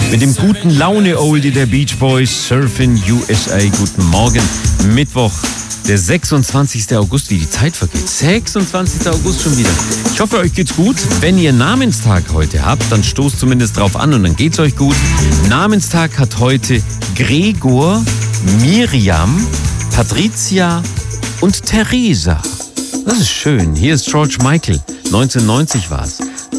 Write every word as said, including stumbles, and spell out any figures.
Mit dem guten Laune-Oldie der Beach Boys, Surfin' U S A. Guten Morgen. Mittwoch, der sechsundzwanzigster August, wie die Zeit vergeht. sechsundzwanzigster August schon wieder. Ich hoffe, euch geht's gut. Wenn ihr Namenstag heute habt, dann stoßt zumindest drauf an und dann geht's euch gut. Namenstag hat heute Gregor, Miriam, Patricia und Theresa. Das ist schön. Hier ist George Michael. neunzehnhundertneunzig war's.